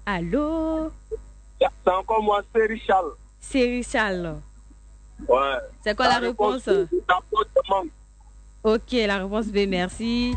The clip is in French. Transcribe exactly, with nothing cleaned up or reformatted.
Allô? C'est encore moi, c'est Richard. C'est Richard. Ouais. C'est quoi la, la réponse, réponse? Ok, la réponse B, merci.